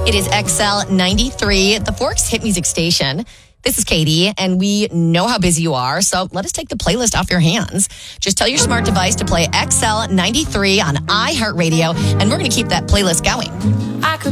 It is XL 93, the Forks Hit Music Station. This is Katie, and we know how busy you are, so let us take the playlist off your hands. Just tell your smart device to play XL 93 on iHeartRadio, and we're going to keep that playlist going.